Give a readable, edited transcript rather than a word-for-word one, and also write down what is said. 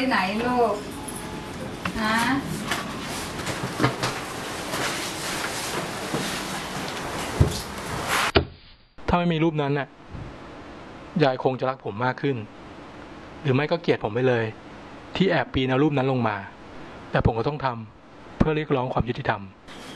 ไหนลูกฮะถ้าไม่มีรูปนั้นน่ะยายคงจะรักผมมากขึ้นหรือไม่ก็เกลียดผมไปเลยที่แอบปีนเอารูปนั้นลงมาแต่ผมก็ต้องทำเพื่อเรียกร้องความยุติธรรม